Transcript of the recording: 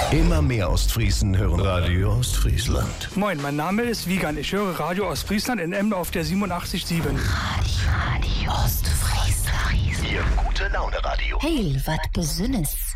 Immer mehr Ostfriesen hören Radio Ostfriesland. Moin, mein Name ist Wiegand. Ich höre Radio Ostfriesland in Emden auf der 87,7. Radio Ostfriesland. Ihr gute Laune Radio. Hey, wat besünnes.